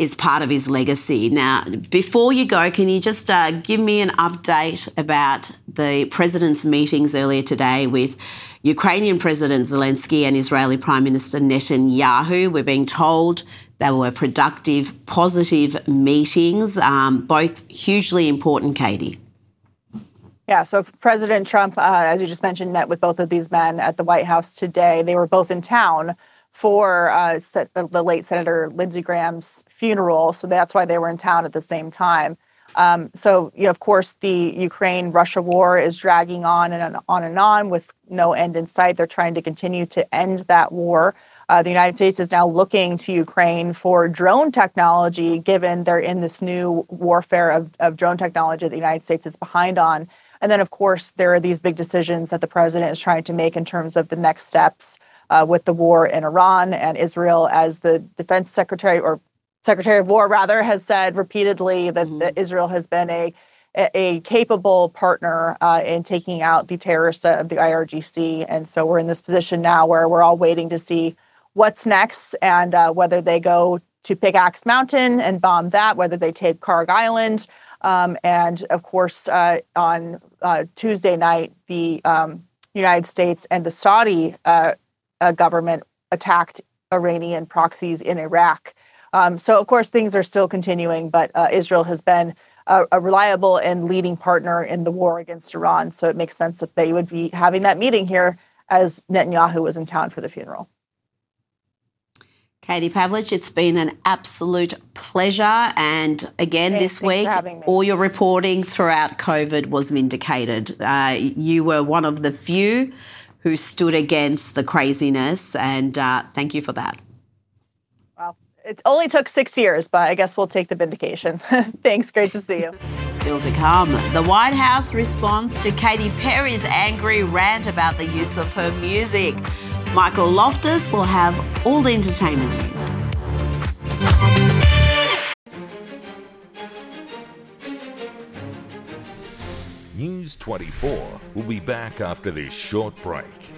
is part of his legacy. Now, before you go, can you just give me an update about the president's meetings earlier today with Ukrainian President Zelensky and Israeli Prime Minister Netanyahu? We're being told they were productive, positive meetings, both hugely important, Katie. Yeah, so President Trump, as you just mentioned, met with both of these men at the White House today. They were both in town for the late Senator Lindsey Graham's funeral, so that's why they were in town at the same time. So, of course, the Ukraine-Russia war is dragging on and on with no end in sight. They're trying to continue to end that war. The United States is now looking to Ukraine for drone technology, given they're in this new warfare of drone technology that the United States is behind on. And then, of course, there are these big decisions that the president is trying to make in terms of the next steps with the war in Iran and Israel, as the defense secretary, or Secretary of War, rather, has said repeatedly that Israel has been a capable partner in taking out the terrorists of the IRGC. And so we're in this position now where we're all waiting to see what's next and whether they go to Pickaxe Mountain and bomb that, whether they take Karg Island. And of course, on Tuesday night, the United States and the Saudi government attacked Iranian proxies in Iraq. So, of course, things are still continuing, but Israel has been a reliable and leading partner in the war against Iran. So it makes sense that they would be having that meeting here as Netanyahu was in town for the funeral. Katie Pavlich, it's been an absolute pleasure. And again, this week, all your reporting throughout COVID was vindicated. You were one of the few who stood against the craziness, and thank you for that. Well, it only took 6 years, but I guess we'll take the vindication. Thanks. Great to see you. Still to come, the White House responds to Katy Perry's angry rant about the use of her music. Michael Loftus will have all the entertainment news. News 24 will be back after this short break.